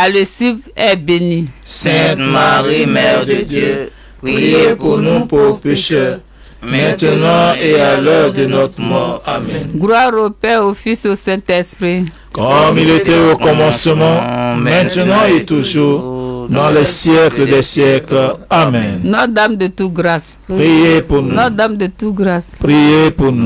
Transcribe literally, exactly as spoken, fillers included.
à le suivre est béni. Sainte Marie, Mère de Dieu, priez pour nous pauvres pécheurs, maintenant et à l'heure de notre mort. Amen. Gloire au Père, au Fils et au Saint-Esprit. Comme il était au commencement, maintenant et toujours, dans les siècles des siècles. Amen. Notre-Dame de toute grâce. Priez pour nous. Notre-Dame de toute grâce. Priez pour nous.